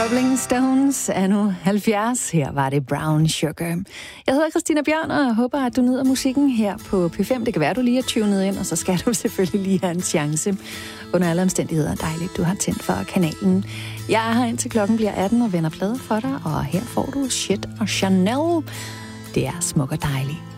Rolling Stones er nu 70. Her var det Brown Sugar. Jeg hedder Christina Bjørn, og jeg håber, at du nyder musikken her på P5. Det kan være, at du lige er tunet ind, og så skal du selvfølgelig lige have en chance. Under alle omstændigheder dejligt, du har tændt for kanalen. Jeg er her indtil klokken bliver 18 og vender plade for dig, og her får du Shit og Chanel. Det er smuk og dejligt.